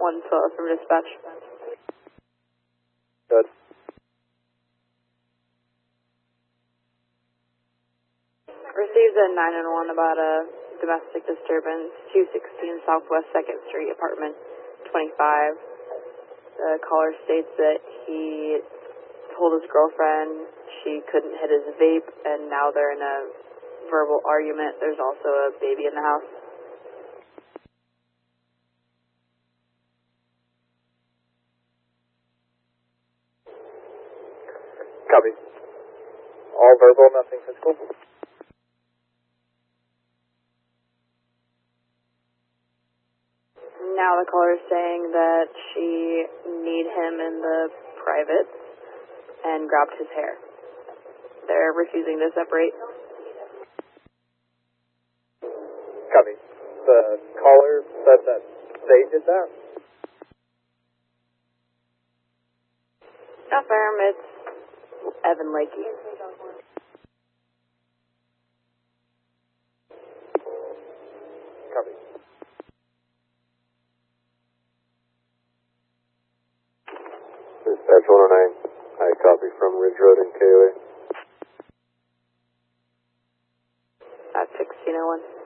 from dispatch. Good. Received a 911 about a domestic disturbance, 216 Southwest 2nd Street, apartment 25. The caller states that he told his girlfriend she couldn't hit his vape, and now they're in a verbal argument. There's also a baby in the house. Copy. All verbal, nothing physical? Now the caller is saying that she kneed him in the privates and grabbed his hair. They're refusing to separate. Copy. The caller said that they did that? Affirm, it's Evan Lakey. Copy. Dispatch 109. I copy from Ridge Road in KOA. At 1601.